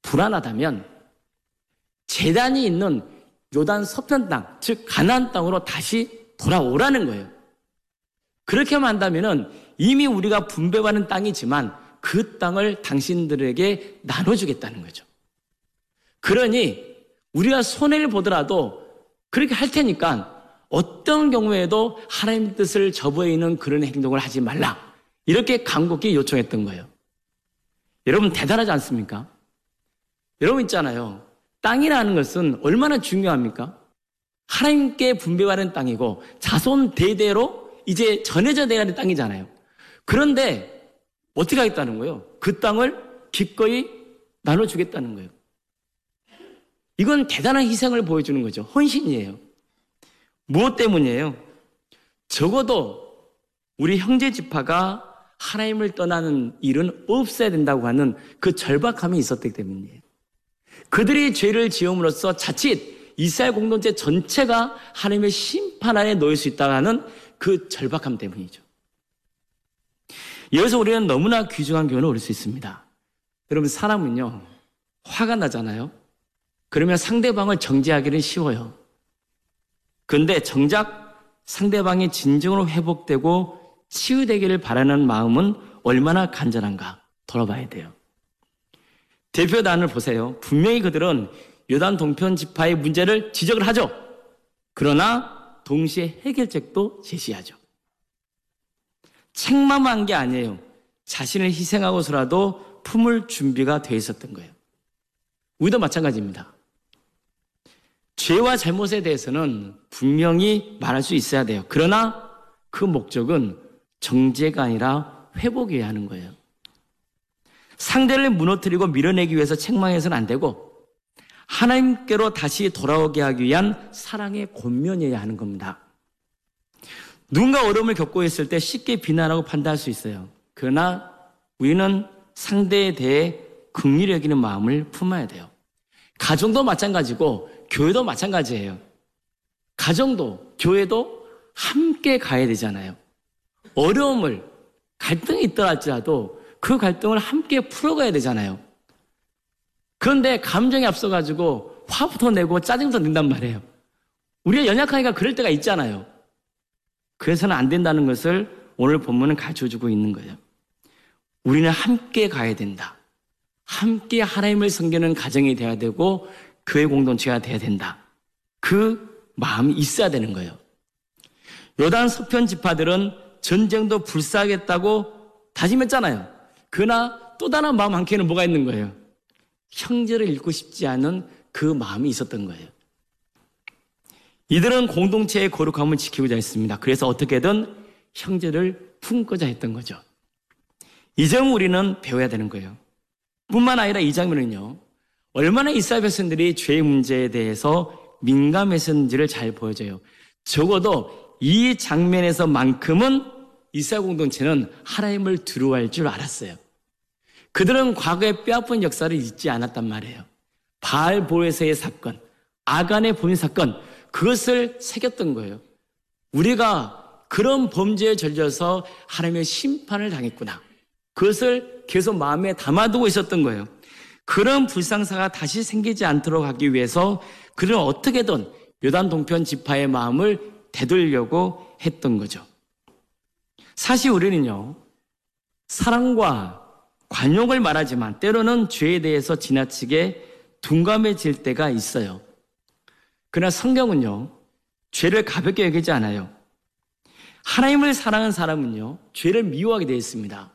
불안하다면 제단이 있는 요단 서편 땅, 즉 가나안 땅으로 다시 돌아오라는 거예요. 그렇게만 한다면 이미 우리가 분배받은 땅이지만 그 땅을 당신들에게 나눠주겠다는 거죠. 그러니 우리가 손해를 보더라도 그렇게 할 테니까 어떤 경우에도 하나님의 뜻을 저버리는 그런 행동을 하지 말라. 이렇게 간곡히 요청했던 거예요. 여러분 대단하지 않습니까? 여러분 있잖아요. 땅이라는 것은 얼마나 중요합니까? 하나님께 분배받은 땅이고 자손 대대로 이제 전해져 돼야 하는 땅이잖아요. 그런데 어떻게 하겠다는 거예요? 그 땅을 기꺼이 나눠주겠다는 거예요. 이건 대단한 희생을 보여주는 거죠. 헌신이에요. 무엇 때문이에요? 적어도 우리 형제 지파가 하나님을 떠나는 일은 없어야 된다고 하는 그 절박함이 있었기 때문이에요. 그들이 죄를 지음으로써 자칫 이스라엘 공동체 전체가 하나님의 심판 아래 놓일 수 있다는 그 절박함 때문이죠. 여기서 우리는 너무나 귀중한 교훈을 얻을 수 있습니다. 여러분 사람은요 화가 나잖아요. 그러면 상대방을 정죄하기는 쉬워요. 그런데 정작 상대방이 진정으로 회복되고 치유되기를 바라는 마음은 얼마나 간절한가 돌아봐야 돼요. 대표단을 보세요. 분명히 그들은 요단 동편 지파의 문제를 지적을 하죠. 그러나 동시에 해결책도 제시하죠. 책망한 게 아니에요. 자신을 희생하고서라도 품을 준비가 되어 있었던 거예요. 우리도 마찬가지입니다. 죄와 잘못에 대해서는 분명히 말할 수 있어야 돼요. 그러나 그 목적은 정죄가 아니라 회복해야 하는 거예요. 상대를 무너뜨리고 밀어내기 위해서 책망해서는 안 되고 하나님께로 다시 돌아오게 하기 위한 사랑의 권면이어야 하는 겁니다. 누군가 어려움을 겪고 있을 때 쉽게 비난하고 판단할 수 있어요. 그러나 우리는 상대에 대해 긍휼히 여기는 마음을 품어야 돼요. 가정도 마찬가지고 교회도 마찬가지예요. 가정도 교회도 함께 가야 되잖아요. 어려움을 갈등이 있더라 할지라도 그 갈등을 함께 풀어가야 되잖아요. 그런데 감정이 앞서가지고 화부터 내고 짜증부터 낸단 말이에요. 우리가 연약하니까 그럴 때가 있잖아요. 그래서는 안 된다는 것을 오늘 본문은 가르쳐주고 있는 거예요. 우리는 함께 가야 된다. 함께 하나님을 섬기는 가정이 돼야 되고 교회 공동체가 돼야 된다. 그 마음이 있어야 되는 거예요. 요단 서편 지파들은 전쟁도 불사하겠다고 다짐했잖아요. 그러나 또 다른 마음 한켠에는 뭐가 있는 거예요? 형제를 잃고 싶지 않은 그 마음이 있었던 거예요. 이들은 공동체의 거룩함을 지키고자 했습니다. 그래서 어떻게든 형제를 품고자 했던 거죠. 이 점을 우리는 배워야 되는 거예요. 뿐만 아니라 이 장면은요, 얼마나 이스라엘 백성들이 죄의 문제에 대해서 민감했는지를 잘 보여줘요. 적어도 이 장면에서만큼은 이스라엘 공동체는 하나님을 두려워할 줄 알았어요. 그들은 과거의 뼈아픈 역사를 잊지 않았단 말이에요. 바알 보에서의 사건, 아간의 범죄 사건, 그것을 새겼던 거예요. 우리가 그런 범죄에 걸려서 하나님의 심판을 당했구나. 그것을 계속 마음에 담아두고 있었던 거예요. 그런 불상사가 다시 생기지 않도록 하기 위해서 그들은 어떻게든 요단 동편 지파의 마음을 되돌려고 했던 거죠. 사실 우리는요, 사랑과 관용을 말하지만 때로는 죄에 대해서 지나치게 둔감해질 때가 있어요. 그러나 성경은요, 죄를 가볍게 여기지 않아요. 하나님을 사랑하는 사람은요, 죄를 미워하게 되어 있습니다.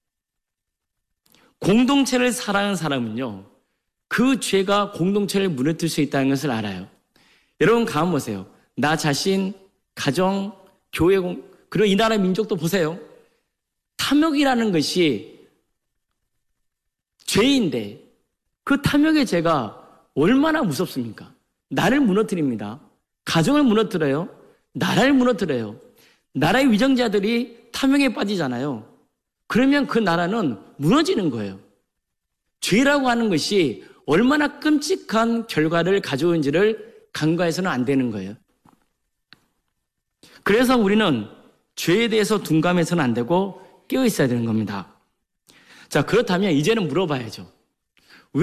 공동체를 사랑하는 사람은요, 그 죄가 공동체를 무너뜨릴 수 있다는 것을 알아요. 여러분 가만 보세요. 나 자신, 가정, 교회, 그리고 이 나라 민족도 보세요. 탐욕이라는 것이 죄인데 그 탐욕의 죄가 얼마나 무섭습니까? 나를 무너뜨립니다. 가정을 무너뜨려요. 나라를 무너뜨려요. 나라의 위정자들이 탐욕에 빠지잖아요. 그러면 그 나라는 무너지는 거예요. 죄라고 하는 것이 얼마나 끔찍한 결과를 가져오는지를 간과해서는 안 되는 거예요. 그래서 우리는 죄에 대해서 둔감해서는 안 되고 깨어 있어야 되는 겁니다. 자, 그렇다면 이제는 물어봐야죠.